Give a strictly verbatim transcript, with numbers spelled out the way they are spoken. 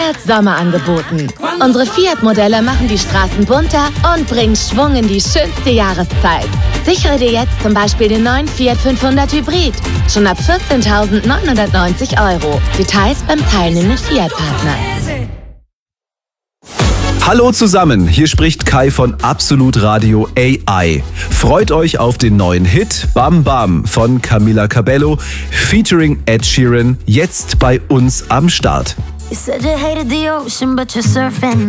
Fiat Sommerangeboten. Unsere Fiat-Modelle machen die Straßen bunter und bringen Schwung in die schönste Jahreszeit. Sichere dir jetzt zum Beispiel den neuen Fiat fünfhundert Hybrid. Schon ab vierzehntausendneunhundertneunzig Euro. Details beim teilnehmenden Fiat-Partner. Hallo zusammen, hier spricht Kai von Absolut Radio A I. Freut euch auf den neuen Hit Bam Bam von Camila Cabello featuring Ed Sheeran, jetzt bei uns am Start. You said you hated the ocean, but you're surfing.